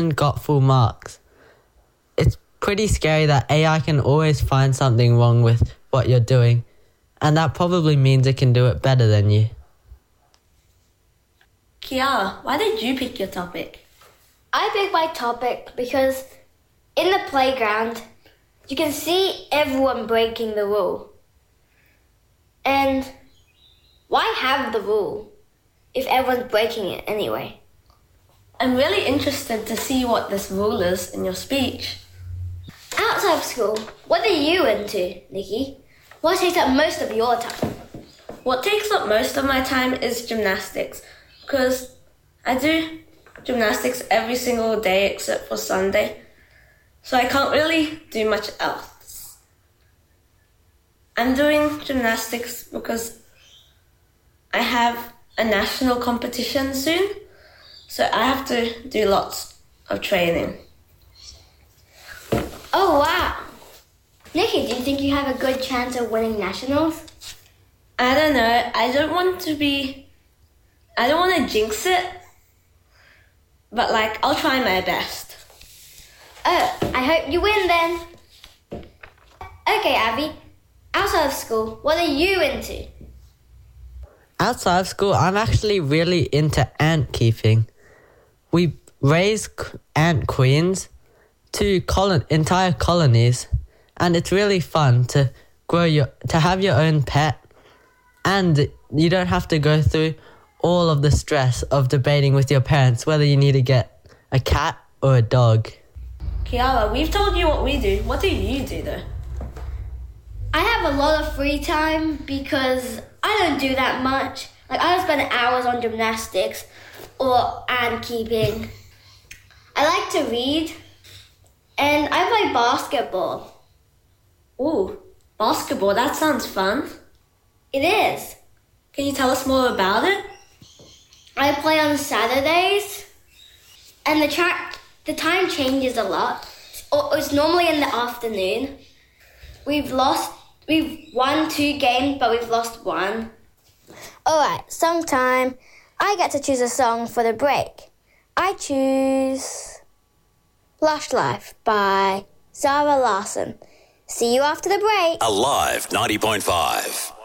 and got full marks. It's pretty scary that AI can always find something wrong with what you're doing, and that probably means it can do it better than you. Kiara, why did you pick your topic? I picked my topic because in the playground, you can see everyone breaking the rule. And why have the rule if everyone's breaking it anyway? I'm really interested to see what this rule is in your speech. Outside of school, what are you into, Nikki? What takes up most of your time? What takes up most of my time is gymnastics, because I do gymnastics every single day except for Sunday, so I can't really do much else. I'm doing gymnastics because I have a national competition soon, so I have to do lots of training. Oh, wow. Nikki, do you think you have a good chance of winning nationals? I don't know. I don't want to jinx it, but I'll try my best. Oh, I hope you win then. Okay, Abby, outside of school, what are you into? Outside of school, I'm actually really into ant keeping. We raise ant queens to entire colonies, and it's really fun to have your own pet, and you don't have to go through all of the stress of debating with your parents whether you need to get a cat or a dog. Kiara, we've told you what we do. What do you do though? I have a lot of free time because I don't do that much. I don't spend hours on gymnastics or ant keeping. I like to read, and I play basketball. Ooh, basketball, that sounds fun. It is. Can you tell us more about it? I play on Saturdays, and the time changes a lot. It's normally in the afternoon. We've won 2 games, but we've lost 1. Alright, sometime I get to choose a song for the break. I choose Lush Life by Zara Larsson. See you after the break. Alive 90.5.